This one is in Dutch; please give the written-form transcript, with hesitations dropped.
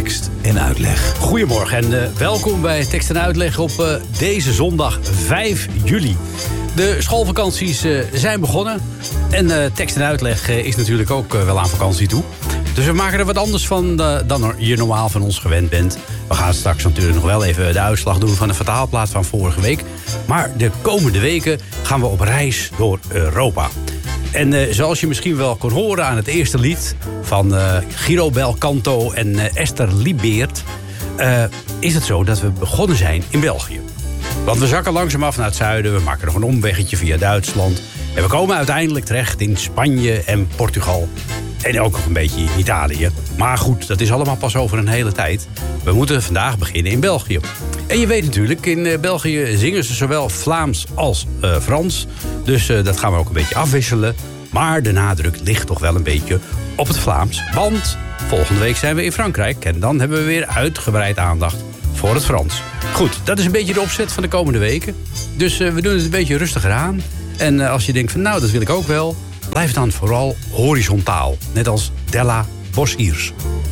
tekst en uitleg. Goedemorgen en welkom bij Tekst en Uitleg op deze zondag 5 juli. De schoolvakanties zijn begonnen. En tekst en uitleg is natuurlijk ook wel aan vakantie toe. Dus we maken er wat anders van dan je normaal van ons gewend bent. We gaan straks natuurlijk nog wel even de uitslag doen van de vertaalplaat van vorige week. Maar de komende weken gaan we op reis door Europa. En zoals je misschien wel kon horen aan het eerste lied van Giro Belcanto en Esther Libeert, is het zo dat we begonnen zijn in België. Want we zakken langzaam af naar het zuiden, we maken nog een omweggetje via Duitsland. En we komen uiteindelijk terecht in Spanje en Portugal. En ook nog een beetje in Italië. Maar goed, dat is allemaal pas over een hele tijd. We moeten vandaag beginnen in België. En je weet natuurlijk, in België zingen ze zowel Vlaams als Frans. Dus dat gaan we ook een beetje afwisselen. Maar de nadruk ligt toch wel een beetje op het Vlaams. Want volgende week zijn we in Frankrijk. En dan hebben we weer uitgebreid aandacht voor het Frans. Goed, dat is een beetje de opzet van de komende weken. Dus we doen het een beetje rustiger aan. En als je denkt van nou, dat wil ik ook wel, blijf dan vooral horizontaal. Net als Della Boshiers.